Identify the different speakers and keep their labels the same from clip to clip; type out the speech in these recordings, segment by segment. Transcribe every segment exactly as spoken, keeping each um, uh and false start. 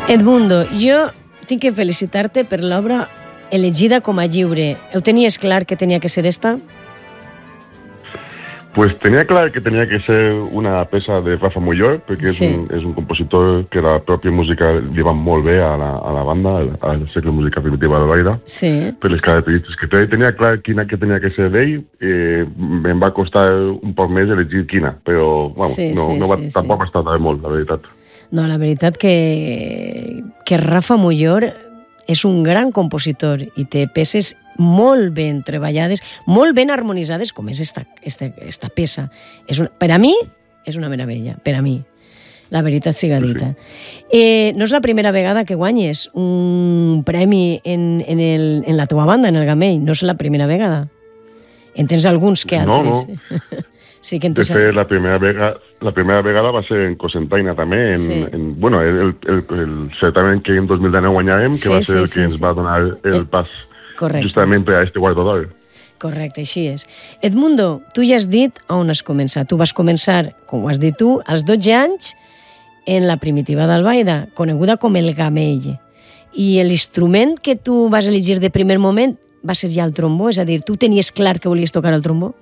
Speaker 1: Edmundo, jo tinc que felicitar-te per l'obra elegida com a lliure. Ho tenies clar que tenia que ser esta?
Speaker 2: Pues tenía claro que tenía que ser una peça de Rafa Mollor, perquè és, sí. un, és un compositor que la pròpia música li va molt bé a la, a la banda, al segle música primitiva de Baida,
Speaker 1: sí.
Speaker 2: per les característiques que té. Tenia clar quina que tenia que ser d'ell, eh, em va costar un poc més elegir quina, però bueno,
Speaker 1: sí,
Speaker 2: no,
Speaker 1: sí,
Speaker 2: no va,
Speaker 1: sí,
Speaker 2: tampoc
Speaker 1: sí.
Speaker 2: va estar molt, la veritat.
Speaker 1: No, la veritat que, que Rafa Mollor és un gran compositor i té peces molt ben treballades, molt ben harmonitzades, com és esta, esta, esta peça. És una, per a mi, és una meravella, per a mi. La veritat siga dita. Eh, no és la primera vegada que guanyes un premi en, en, el, en la teva banda, en el Gamell. No és la primera vegada. En tens alguns que altres.
Speaker 2: No, no.
Speaker 1: Sí que
Speaker 2: de fet, la primera, vegada, la primera vegada va ser en Cosentaina també, en,
Speaker 1: sí.
Speaker 2: en, bueno, el, el, el certamen que en dos mil dinou guanyàvem, que sí, va ser el sí, que ens sí. va donar el eh, pas correcte. Justament per a este guardó d'or.
Speaker 1: Correcte, així és. Edmundo, tu ja has dit on has començat. Tu vas començar, com ho has dit tu, als dotze anys en la primitiva d'Albaida, coneguda com el Gamell. I l'instrument que tu vas elegir de primer moment va ser ja el trombó, és a dir, tu tenies clar que volies tocar el trombó?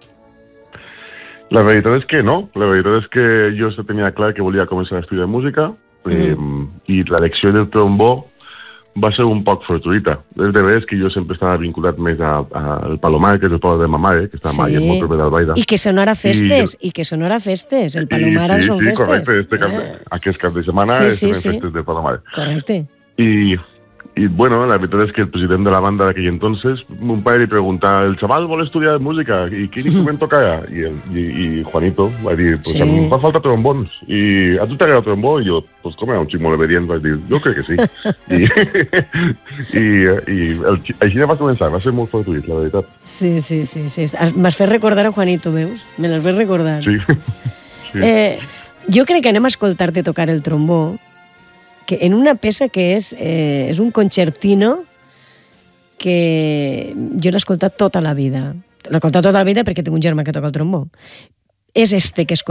Speaker 2: La veritat és que no. La veritat és que jo tenia clar que volia començar a estudiar música eh, mm. i l'elecció del trombó va ser un poc fortuïta. És de veres que jo sempre estava vinculat més al Palomar, que és el poble de ma mare, que està sí. mai molt proper d'Albaida.
Speaker 1: I que sonora festes, i, i que sonora festes. El Palomar
Speaker 2: sí,
Speaker 1: són
Speaker 2: sí,
Speaker 1: festes.
Speaker 2: Correcte. Este cap, eh. Aquest cap de setmana sí, sí, sí. festes del Palomar.
Speaker 1: Correcte.
Speaker 2: I, i bueno, la veritat és que el president de la banda d'aquell entonces, mon pare li pregunta, el xaval vol estudiar música, i quin instrument tocarà? I, el, i, i Juanito va dir, pues sí. em fa falta trombons. I a tu t'agrada el trombó? I jo, pues com era un xic molt obedient, vaig dir, jo crec que sí. I, i, i el, així va començar, va ser molt fortuït, la veritat.
Speaker 1: Sí, sí, sí. sí. M'has fet recordar a Juanito, veus? Me l'has fet recordar.
Speaker 2: Sí. sí.
Speaker 1: Eh, jo crec que anem a escoltar-te tocar el trombó, que en una peça que és, eh, és un concertino que jo l'he escoltat tota la vida. L'he escoltat tota la vida perquè tinc un germà que toca el trombó. És este que